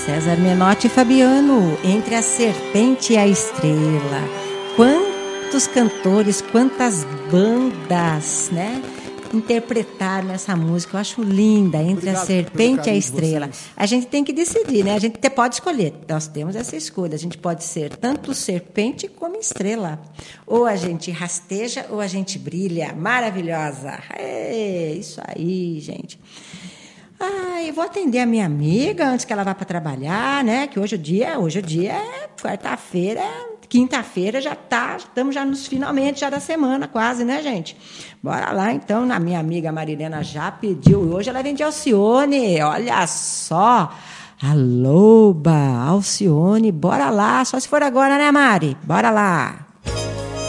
César Menotti e Fabiano, Entre a Serpente e a Estrela. Quantos cantores, quantas bandas, né, interpretaram essa música. Eu acho linda, Entre a Serpente e a Estrela. A gente tem que decidir, né? A gente pode escolher. Nós temos essa escolha. A gente pode ser tanto serpente como estrela. Ou a gente rasteja ou a gente brilha. Maravilhosa. É, isso aí, gente. Eu vou atender a minha amiga antes que ela vá para trabalhar, né? Que hoje o dia é quarta-feira, quinta-feira estamos já nos finalmente já da semana quase, né, gente? Bora lá, então, na minha amiga Marilena já pediu, hoje ela vem de Alcione, olha só, a Loba, Alcione, bora lá, só se for agora, né, Mari? Bora lá.